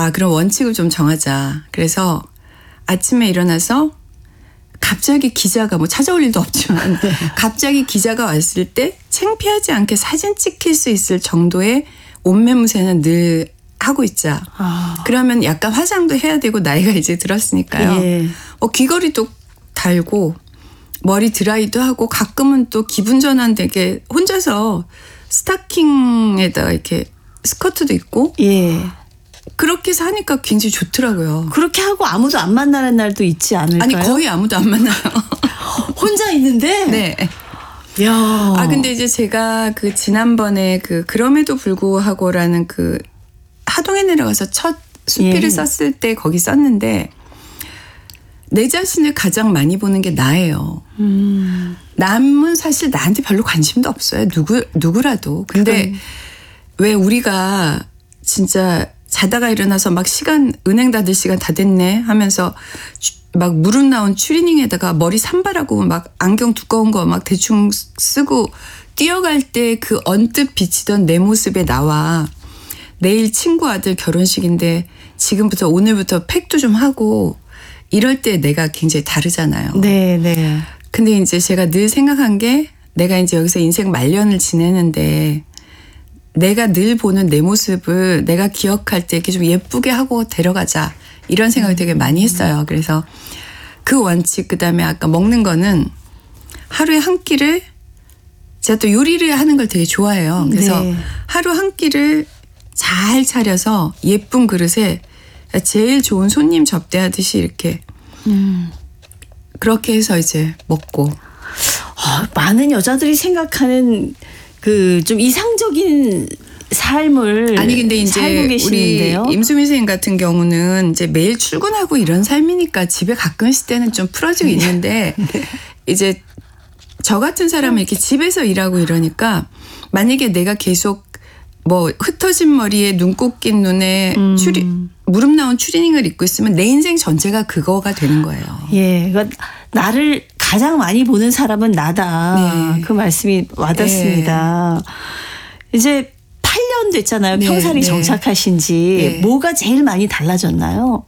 그럼 원칙을 좀 정하자. 그래서 아침에 일어나서 갑자기 기자가 뭐 찾아올 일도 없지만 갑자기 기자가 왔을 때 창피하지 않게 사진 찍힐 수 있을 정도의 옷매무새는 늘 하고 있자. 그러면 약간 화장도 해야 되고 나이가 이제 들었으니까요. 예. 귀걸이도 달고 머리 드라이도 하고 가끔은 또 기분 전환 되게 혼자서 스타킹에다가 이렇게 스커트도 입고 예. 그렇게 해서 하니까 굉장히 좋더라고요. 그렇게 하고 아무도 안 만나는 날도 있지 않을까요? 아니 거의 아무도 안 만나요. 혼자 있는데? 네. 야. 근데 이제 제가 그 지난번에 그럼에도 불구하고라는 그 하동에 내려가서 첫 수필을 예. 썼을 때 거기 썼는데 내 자신을 가장 많이 보는 게 나예요. 남은 사실 나한테 별로 관심도 없어요. 누구라도. 근데 왜 우리가 진짜 자다가 일어나서 막 은행 닫을 시간 다 됐네 하면서 막 무릎 나온 추리닝에다가 머리 산발하고 막 안경 두꺼운 거 막 대충 쓰고 뛰어갈 때 그 언뜻 비치던 내 모습에 나와 내일 친구 아들 결혼식인데 지금부터 오늘부터 팩도 좀 하고 이럴 때 내가 굉장히 다르잖아요. 네, 네. 근데 이제 제가 늘 생각한 게 내가 이제 여기서 인생 말년을 지내는데 내가 늘 보는 내 모습을 내가 기억할 때 이렇게 좀 예쁘게 하고 데려가자 이런 생각을 되게 많이 했어요. 그래서 그 원칙 그다음에 아까 먹는 거는 하루에 한 끼를 제가 또 요리를 하는 걸 되게 좋아해요. 그래서 네. 하루 한 끼를 잘 차려서 예쁜 그릇에 제일 좋은 손님 접대하듯이 이렇게 그렇게 해서 이제 먹고 많은 여자들이 생각하는 그 좀 이상적인 삶을 아니 근데 이제 살고 계시는데요. 우리 임수미 선생님 같은 경우는 이제 매일 출근하고 이런 삶이니까 집에 가끔 있을 때는 좀 풀어지고 있는데 네. 이제 저 같은 사람은 이렇게 집에서 일하고 이러니까 만약에 내가 계속 뭐 흩어진 머리에 눈곱 낀 눈에 무릎 나온 추리닝을 입고 있으면 내 인생 전체가 그거가 되는 거예요. 예, 그러니까 나를 가장 많이 보는 사람은 나다. 네. 그 말씀이 와닿습니다. 이제 8년 됐잖아요. 네, 평산이 네. 정착하신 지. 네. 뭐가 제일 많이 달라졌나요?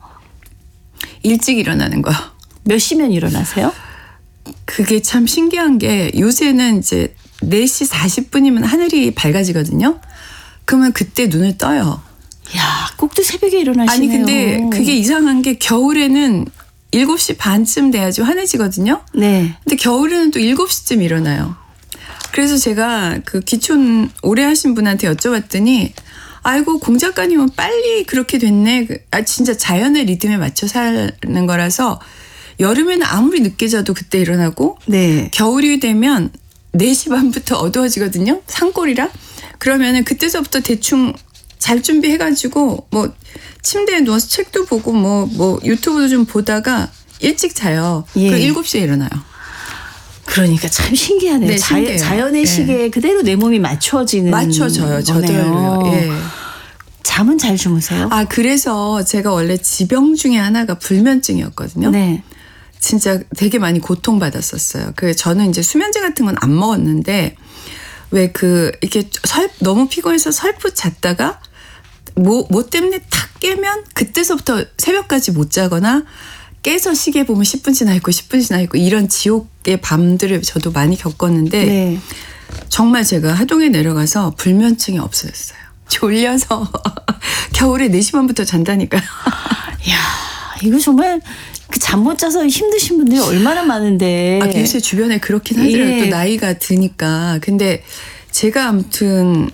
일찍 일어나는 거. 몇 시면 일어나세요? 그게 참 신기한 게 요새는 이제 4시 40분이면 하늘이 밝아지거든요. 그러면 그때 눈을 떠요. 야, 꼭두 새벽에 일어나시네요. 아니 근데 그게 이상한 게 겨울에는 7시 반쯤 돼야지 환해지거든요. 네. 근데 겨울에는 또 7시쯤 일어나요. 그래서 제가 그 기촌 오래 하신 분한테 여쭤봤더니 아이고 공 작가님은 빨리 그렇게 됐네. 진짜 자연의 리듬에 맞춰 사는 거라서 여름에는 아무리 늦게 자도 그때 일어나고 네. 겨울이 되면 4시 반부터 어두워지거든요. 산골이라. 그러면은 그때서부터 대충 잘 준비해가지고 뭐 침대에 누워서 책도 보고 뭐 유튜브도 좀 보다가 일찍 자요. 예. 그리고 7시에 일어나요. 그러니까 참 신기하네요. 네, 신기해요. 자연의 네. 시계에 그대로 내 몸이 맞춰지는 맞춰져요. 저도요. 예. 잠은 잘 주무세요? 그래서 제가 원래 지병 중에 하나가 불면증이었거든요. 네. 진짜 되게 많이 고통받았었어요. 저는 이제 수면제 같은 건 안 먹었는데 왜 이렇게 너무 피곤해서 설프 잤다가 뭐 때문에 탁 깨면 그때서부터 새벽까지 못 자거나 깨서 시계 보면 10분 지나 있고 10분 지나 있고 이런 지옥의 밤들을 저도 많이 겪었는데 네. 정말 제가 하동에 내려가서 불면증이 없어졌어요. 졸려서 겨울에 4시 반부터 잔다니까요. 이야, 이거 정말 잠 못 자서 힘드신 분들이 얼마나 많은데. 요새 주변에 그렇긴 하더라고요. 예. 또 나이가 드니까. 근데 제가 아무튼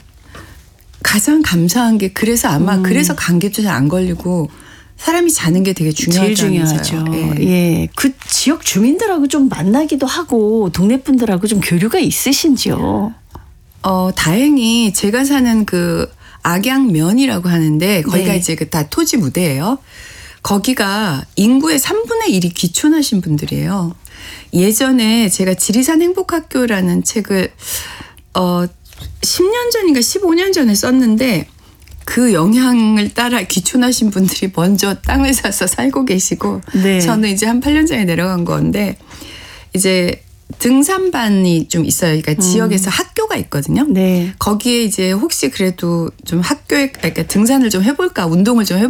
가장 감사한 게 그래서 아마 그래서 감기도 잘 안 걸리고 사람이 자는 게 되게 제일 중요하다면서요. 중요하죠. 예. 그 지역 주민들하고 좀 만나기도 하고 동네 분들하고 좀 교류가 있으신지요? 다행히 제가 사는 악양면이라고 하는데 거기가 네. 이제 다 토지 무대예요. 거기가 인구의 3분의 1이 귀촌하신 분들이에요. 예전에 제가 지리산 행복학교라는 책을 10년 전인가 15년 전에 썼는데 그 영향을 따라 귀촌하신 분들이 먼저 땅을 사서 살고 계시고 네. 저는 이제 한 8년 전에 내려간 건데 이제 등산반이 좀 있어요. 그러니까 지역에서 학교가 있거든요. 네. 거기에 이제 혹시 그래도 좀 그러니까 등산을 좀 해볼까 운동을 좀 해볼까